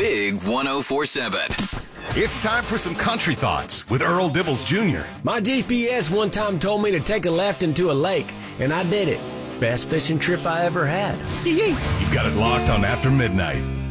Big 104.7. It's time for some country thoughts with Earl Dibbles Jr. My GPS one time told me to take a left into a lake, and I did it. Best fishing trip I ever had. You've got it locked on After Midnight.